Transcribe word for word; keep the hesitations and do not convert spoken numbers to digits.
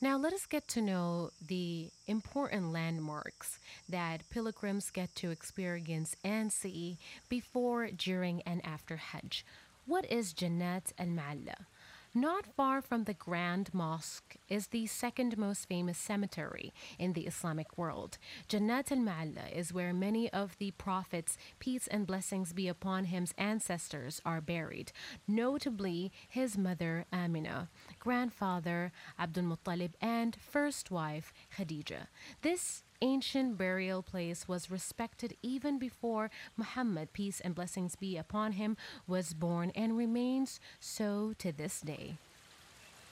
Now, let us get to know the important landmarks that pilgrims get to experience and see before, during, and after Hajj. What is Jannat al Ma'alla? Not far from the Grand Mosque is the second most famous cemetery in the Islamic world. Jannat al Ma'alla is where many of the Prophet's peace and blessings be upon him's ancestors are buried, notably his mother Amina, grandfather Abdul Muttalib, and first wife Khadija. This ancient burial place was respected even before Muhammad, peace and blessings be upon him, was born and remains so to this day.